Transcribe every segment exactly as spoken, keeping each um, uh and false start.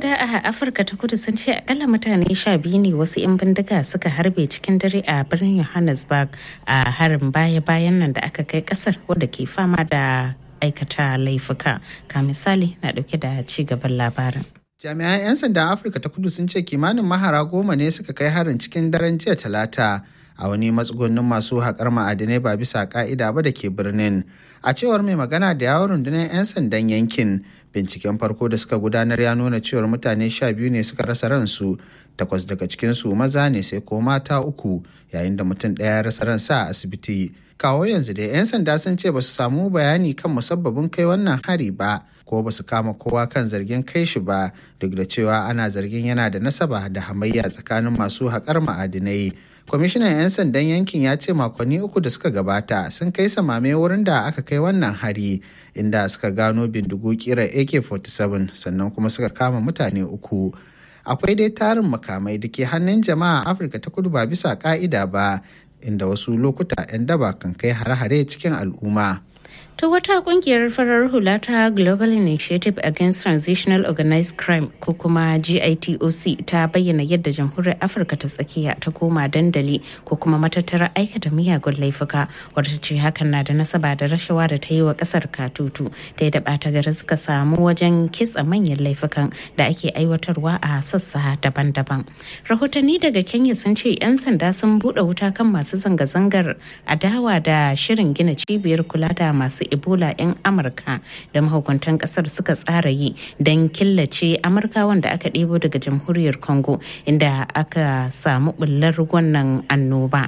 sanda a Afirka ta Kudu sun ce akalla mutane sha biyu ne wasu 'yan bindiga suka harbe cikin dare a birnin Johannesburg a harin baya-bayan nan da aka kai kasar wadda ke fama da aikata laifuka. Ka misali na dauke da ci gaban labarin. Jami'an 'yan sandan Afirka ta Kudu sun ce kimanin mahara goma ne suka kai harin cikin daren jiya Talata a wani matsugunnin masu haƙar ma'adinai ba bisa ƙa'ida ba da ke birnin. A cewar mai magana da yawon rundunar 'yan sandan yankin, binciken farko da suka gudanar ya nuna cewar mutane sha biyu ne suka rasa ransu, takwas daga cikinsu maza ne sai ko mata uku, yayin da mutum ɗaya ya rasa ransa a asibiti. Kawo yanzu dai 'yan sanda sun ce ba su samu bayani kan musabbabin kai wannan hari ba, ko ba su kama kowa kan zargin kai shi ba, duk da cewa ana zargin yana da nasaba da hamayya tsakanin masu haƙar ma'adinai. Kwamishinan 'yan sandan yankin ya ce makonni uku da suka gabata sun kai samame wurin da aka kai wannan hari, inda suka gano bindigu kirar A K forty-seven sannan kuma suka kama mutane uku. Akwai dai tarin makamai da ke hannun jama'a Afirka ta Kudu ba bisa ka'ida ba, inda wasu lokuta 'yan daba kan kai hare-hare cikin al'umma. Ta wata kungiyar farar hula ta Global Initiative Against Transitional Organized Crime ko kuma G I T O C ta bayyana yadda jamhuriyar Afirka ta tsakiya ta koma dandali ko kuma matattarar aikata miyagun laifuka, wadda ce hakan na da nasaba da rashawa da ta yi wa kasar katutu ta yi da ɓata gari suka samu wajen kitsa manyan laifukan da ake aiwatarwa a sassa daban-daban. Rahotanni daga Kenya sun ce 'yan sanda sun buɗe wuta kan masu zanga-zangar adawa da shirin gina cibiyar kula da masu Ebola 'yan Amurka da mahukuntan kasar suka tsara yi don killace Amurkawan da aka ɗebo daga jamhuriyar Congo inda aka samu bullar wannan annoba.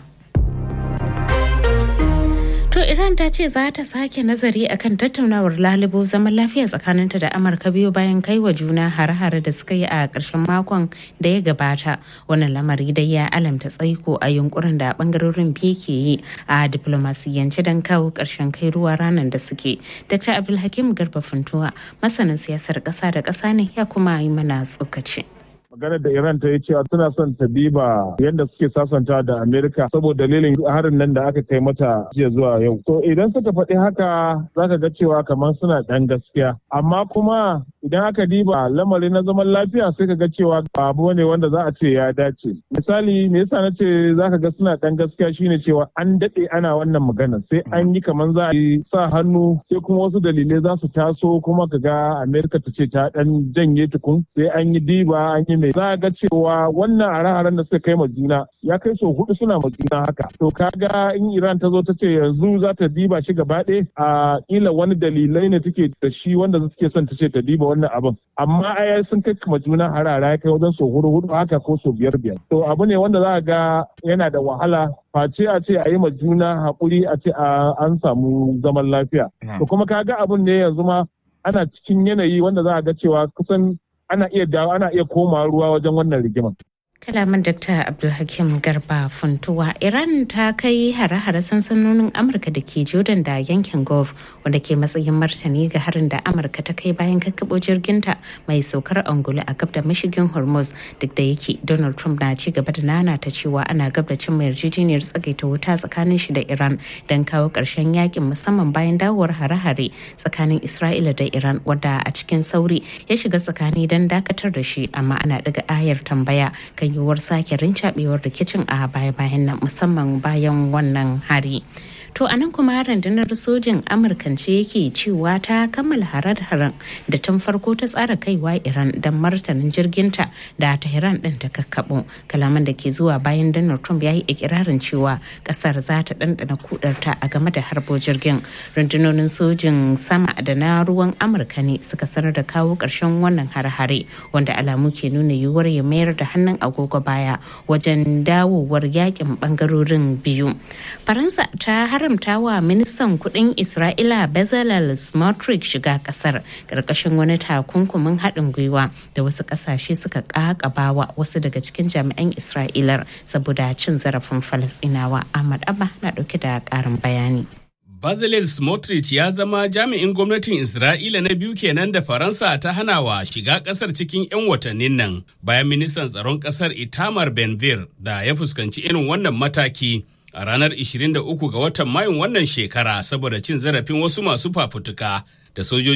To Iran ta ce za ta sake nazari akan tattaunawar lalubo zaman lafiya tsakaninta da Amurka biyu bayan kai wa juna hare-hare da suka yi a ƙarshen makon da ya gabata. Wannan lamari dai ya alamta tsaiko a yunkurin da bangarorin biyu ke yi a diplomasiyance don kawo ƙarshen kai ruwa ranar da suke. Dr. Abdulhakim Garba Funtuwa, masanin siyasar ƙasa da ƙasa ne, ya kuma yi mana tsokaci. Maganar da Iran ta yi cewa suna son ta diba yadda suke sasanta da Amerika saboda dalilin harin nan da aka kai mata jiya zuwa yau. To idan suka faɗi haka za ka ga cewa kamar suna ɗan gaskiya. Amma kuma idan aka diba lamari na zaman lafiya sai ka ga cewa abu ne wanda za a ce ya dace. Misali me yasa na ce za ka ga suna ɗan gaskiya shine cewa an daɗe ana wannan magana sai an yi kamar za a yi sa hannu sai kuma wasu dalilai za su taso kuma ka ga Amerika ta ce ta ɗan janye tukun sai an yi diba an yi za a ga cewa wannan hare-haren da suka kai ma juna ya kai so hudu suna ma juna haka. To kaga in Iran ta zo ta ce yanzu za ta diba shi gaba ɗaya a kila wani dalilai ne take da shi wanda suke son ta ce ta diba wannan abin. Amma ai sun kai ma juna hare-hare ya kai wajen so hudu hudu haka ko so biyar biyar. To abu ne wanda za a ga yana da wahala face a ce a yi ma juna haƙuri a ce an samu zaman lafiya. To kuma kaga abun ne yanzu ma ana cikin yanayi wanda za a ga cewa kusan ana iya dawo ana iya koma ruwa wajen wannan rigimar. Kalaman Dakta Abdulhakim Garba Funtuwa. Iran ta kai hare-hare sansanonin Amurka da ke Jordan da yankin Gulf wanda ke matsayin martani ga harin da Amurka ta kai bayan kakkaɓo jirginta mai saukar angulu a gab da mashigin Hormuz, duk da yake Donald Trump na ci gaba da nana ta cewa ana gab da cimma yarjejeniyar tsagaita wuta tsakanin shi da Iran don kawo ƙarshen yakin, musamman bayan dawowar hare-hare tsakanin Isra'ila da Iran wadda a cikin sauri ya shiga tsakani don dakatar da shi, amma ana daga ayar tambaya kan yiwuwar sake rincaɓewar rikicin a baya-bayan nan, musamman bayan wannan hari. To a nan kuma rundunar sojin Amurkan ce yake cewa ta kammala harar-haren da tun farko ta tsara kaiwa Iran don martanin jirginta da Tehran ɗin ta kakkaɓo. Kalaman da ke zuwa bayan Donald Trump ya yi ikirarin cewa ƙasar za ta ɗanɗana kudarta a game da harbo jirgin. Rundunonin sojin sama da na ruwan Amurka ne suka sanar da kawo ƙarshen wannan har-hare, wanda alamu ke nuna yiwuwar ya mayar da hannun agogo baya wajen dawowar yakin ɓangarorin biyu. Faransa ta haramta wa ministan kudin Isra'ila Bezalel Smotrich shiga kasar karkashin wani takunkumin haɗin gwiwa da wasu ƙasashe suka ƙaƙabawa wasu daga cikin jami'an Isra'ilar saboda cin zarafin Falasɗinawa. Ahmad Abba na ɗauke da ƙarin bayani. Bezalel Smotrich ya zama jami'in gwamnatin Isra'ila na biyu kenan da Faransa ta hanawa shiga kasar cikin 'yan watannin nan bayan ministan tsaron kasar Itamar Ben-Gvir da ya fuskanci irin wannan mataki a ranar ishirin da uku ga watan Mayun wannan shekara saboda cin zarafin wasu masu fafutuka da sojoji